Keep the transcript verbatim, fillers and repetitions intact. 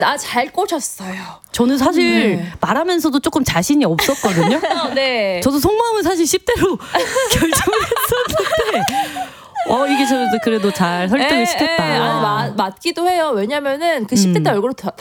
나 잘 꼬셨어요. 저는 사실 네. 말하면서도 조금 자신이 없었거든요. 어, 네. 저도 속마음은 사실 십 대로 결정을 했었는데 어 이게 저도 그래도 잘 설득을 에, 시켰다. 에, 아니, 맞, 맞기도 해요. 왜냐면은 그 십 대 때 음. 얼굴을 다,